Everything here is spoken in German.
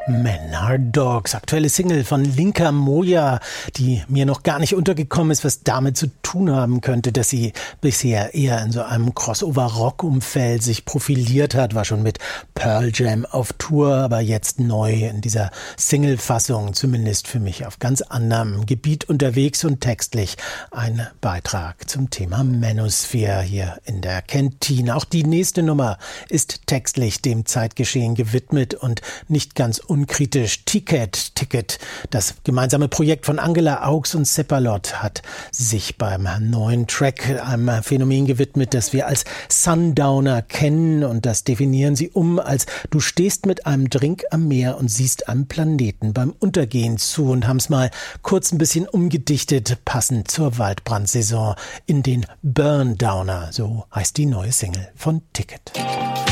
Men Are Dogs, aktuelle Single von Linka Moja, die mir noch gar nicht untergekommen ist, was damit zu tun haben könnte, dass sie bisher eher in so einem Crossover-Rock-Umfeld sich profiliert hat, war schon mit Pearl Jam auf Tour, aber jetzt neu in dieser Single-Fassung, zumindest für mich auf ganz anderem Gebiet unterwegs und textlich ein Beitrag zum Thema Manosphere hier in der Kantine. Auch die nächste Nummer ist textlich dem Zeitgeschehen gewidmet und nicht ganz unkritisch. Ticket, das gemeinsame Projekt von Angela Augs und Seppalot, hat sich beim neuen Track einem Phänomen gewidmet, das wir als Sundowner kennen, und das definieren sie als: Du stehst mit einem Drink am Meer und siehst einem Planeten beim Untergehen zu, und haben es mal kurz ein bisschen umgedichtet, passend zur Waldbrandsaison, in den Burn Downer, so heißt die neue Single von Ticket.